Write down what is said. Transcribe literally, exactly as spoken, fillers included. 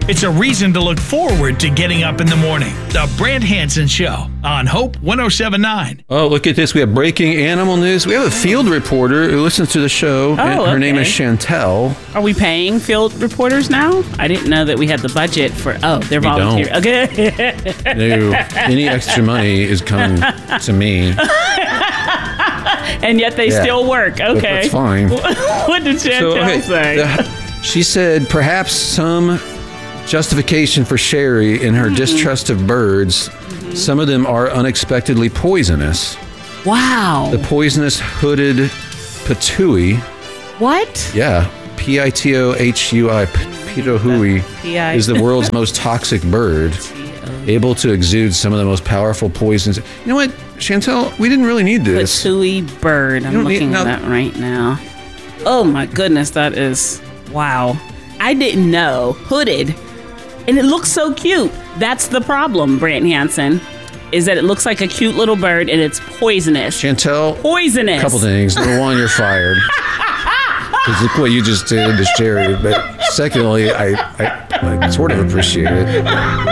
It's a reason to look forward to getting up in the morning. The Brant Hansen Show on Hope one oh seven point nine. Oh, look at this. We have breaking animal news. We have a field reporter who listens to the show. Oh, and her okay. name is Chantel. Are we paying field reporters now? I didn't know that we had the budget for... Oh, they're We volunteer. don't. Okay. No, any extra money is coming to me. And yet they Yeah. still work. Okay. That's fine. What did Chantel So, okay, say? the- she said perhaps some justification for Sherry in her Mm-hmm. distrust of birds. Mm-hmm. Some of them are unexpectedly poisonous. Wow. The poisonous hooded patooey. What? Yeah, P I T O H U I, Pitohui, P I is the world's most toxic bird, able to exude some of the most powerful poisons. You know what, Chantel? We didn't really need this. Patooey bird. I'm don't need- looking no. at that right now. Oh my goodness, that is... Wow. I didn't know. Hooded. And it looks so cute. That's the problem, Brant Hansen, is that it looks like a cute little bird and it's poisonous. Chantel, Poisonous. couple things. Number one, you're fired. Because look what you just did to Sherry. But secondly, I, I, I sort of appreciate it.